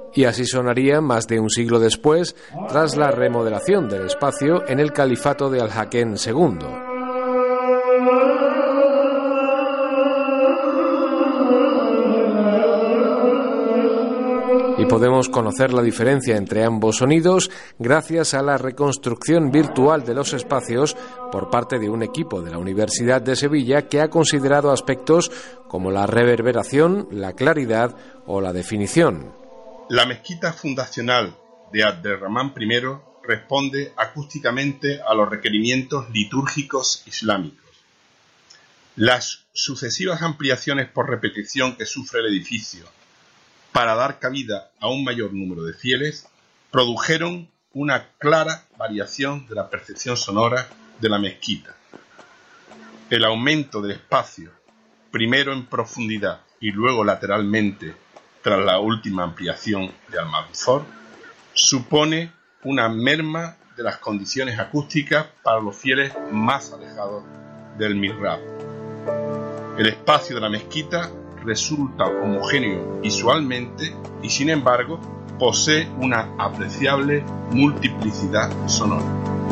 Y así sonaría más de un siglo después, tras la remodelación del espacio en el califato de Al-Hakem II. Y podemos conocer la diferencia entre ambos sonidos gracias a la reconstrucción virtual de los espacios por parte de un equipo de la Universidad de Sevilla que ha considerado aspectos como la reverberación, la claridad o la definición. La mezquita fundacional de Abderramán I responde acústicamente a los requerimientos litúrgicos islámicos. Las sucesivas ampliaciones por repetición que sufre el edificio para dar cabida a un mayor número de fieles, produjeron una clara variación de la percepción sonora de la mezquita. El aumento del espacio, primero en profundidad y luego lateralmente tras la última ampliación de Almanzor, supone una merma de las condiciones acústicas para los fieles más alejados del mihrab. El espacio de la mezquita resulta homogéneo visualmente y, sin embargo, posee una apreciable multiplicidad sonora.